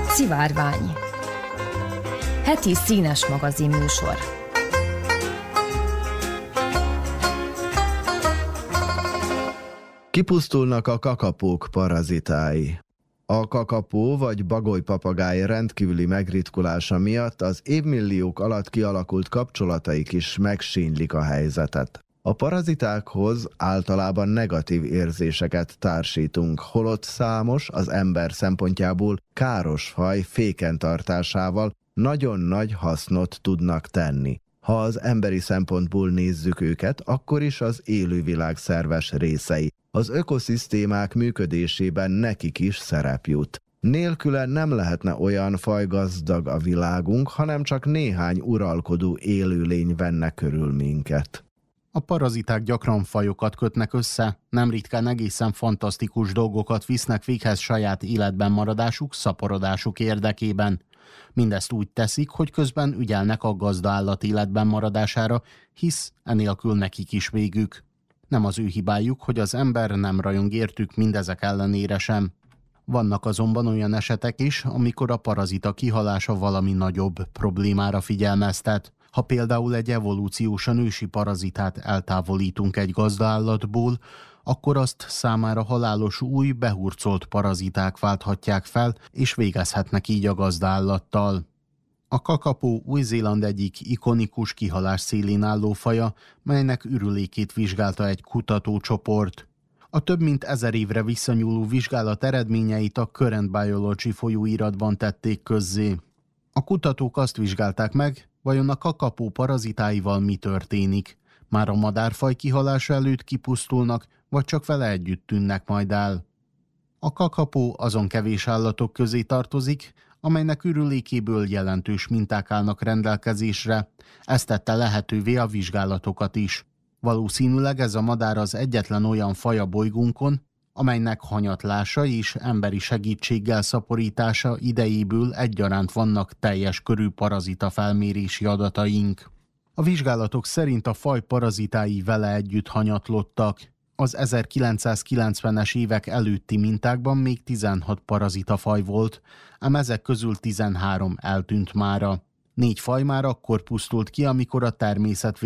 Szivárvány. Heti színes magazinműsor. Kipusztulnak a kakapók parazitái. A kakapó vagy bagolypapagáj rendkívüli megritkulása miatt az évmilliók alatt kialakult kapcsolataik is megsínylik a helyzetet. A parazitákhoz általában negatív érzéseket társítunk, holott számos, az ember szempontjából káros faj féken tartásával nagyon nagy hasznot tudnak tenni. Ha az emberi szempontból nézzük őket, akkor is az élővilág szerves részei. Az ökoszisztémák működésében nekik is szerep jut. Nélküle nem lehetne olyan fajgazdag a világunk, hanem csak néhány uralkodó élőlény venne körül minket. A paraziták gyakran fajokat kötnek össze, nem ritkán egészen fantasztikus dolgokat visznek véghez saját életben maradásuk, szaporodásuk érdekében. Mindezt úgy teszik, hogy közben ügyelnek a gazdaállat életben maradására, hisz enélkül nekik is végük. Nem az ő hibájuk, hogy az ember nem rajong értük mindezek ellenére sem. Vannak azonban olyan esetek is, amikor a parazita kihalása valami nagyobb problémára figyelmeztet. Ha például egy evolúciósan ősi parazitát eltávolítunk egy gazdaállatból, akkor azt számára halálos új, behurcolt paraziták válthatják fel, és végezhetnek így a gazdaállattal. A kakapó Új-Zéland egyik ikonikus kihalás szélén álló faja, melynek ürülékét vizsgálta egy kutatócsoport. A több mint 1000 évre visszanyúló vizsgálat eredményeit a Current Biology folyóiratban tették közzé. A kutatók azt vizsgálták meg, vajon a kakapó parazitáival mi történik. Már a madárfaj kihalása előtt kipusztulnak, vagy csak vele együtt tűnnek majd el. A kakapó azon kevés állatok közé tartozik, amelynek ürülékéből jelentős minták állnak rendelkezésre. Ez tette lehetővé a vizsgálatokat is. Valószínűleg ez a madár az egyetlen olyan faj a bolygónkon, amelynek hanyatlása és emberi segítséggel szaporítása idejéből egyaránt vannak teljes körű parazita felmérési adataink. A vizsgálatok szerint a faj parazitái vele együtt hanyatlottak. Az 1990-es évek előtti mintákban még 16 parazitafaj volt, ám ezek közül 13 eltűnt mára. 4 faj már akkor pusztult ki, amikor a természet